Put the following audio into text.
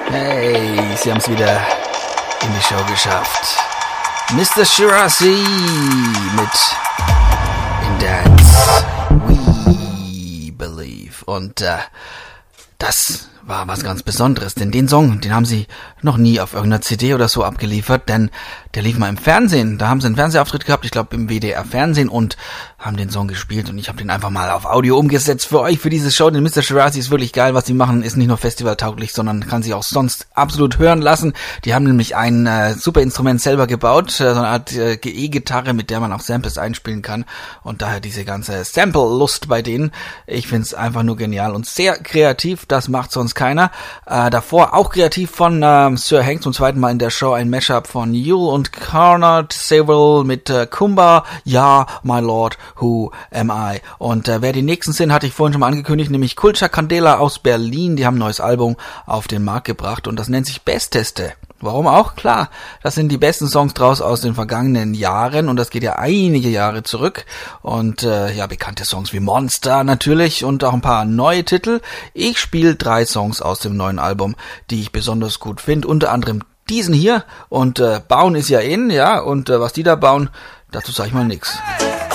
Hey, sie haben es wieder in die Show geschafft. Mr. Shirazi mit In Dance We Believe. Und das war was ganz Besonderes, denn den Song, den haben sie noch nie auf irgendeiner CD oder so abgeliefert, denn der lief mal im Fernsehen. Da haben sie einen Fernsehauftritt gehabt, ich glaube im WDR Fernsehen, und haben den Song gespielt, und ich habe den einfach mal auf Audio umgesetzt für euch, für diese Show. Den Mr. Shirazi ist wirklich geil, was sie machen, ist nicht nur festivaltauglich, sondern kann sich auch sonst absolut hören lassen. Die haben nämlich ein super Instrument selber gebaut, so eine Art E-Gitarre, mit der man auch Samples einspielen kann, und daher diese ganze Sample-Lust bei denen. Ich find's einfach nur genial und sehr kreativ, das macht sonst keiner. Davor auch kreativ von Sir Hank, zum zweiten Mal in der Show ein Mashup von Yule und Carnot Sewell mit Kumba, Ja, My Lord, Who Am I? Und wer die nächsten sind, hatte ich vorhin schon mal angekündigt, nämlich Culture Candela aus Berlin. Die haben ein neues Album auf den Markt gebracht, und das nennt sich Besteste. Warum auch? Klar, das sind die besten Songs draus aus den vergangenen Jahren, und das geht ja einige Jahre zurück, und bekannte Songs wie Monster natürlich und auch ein paar neue Titel. Ich spiele 3 Songs aus dem neuen Album, die ich besonders gut finde, unter anderem diesen hier, und bauen ist ja in, ja, und was die da bauen, dazu sage ich mal nix.